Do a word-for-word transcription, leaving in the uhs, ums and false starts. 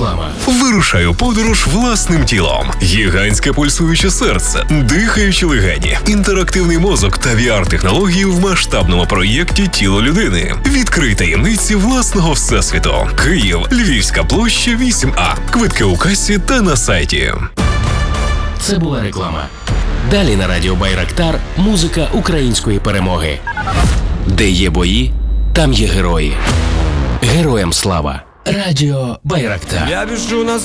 реклама. Вирушай у подорож власним тілом. Гігантське пульсуюче серце, дихаючі легені, інтерактивний мозок та ві ар-технології в масштабному проєкті «Тіло людини». Відкрий таємниці власного всесвіту. Київ, Львівська площа, вісім А. Квитки у касі та на сайті. Це була реклама. Далі на радіо Байрактар музика української перемоги. Де є бої, там є герої. Героям слава. Радіо Байрактар. Я біжу на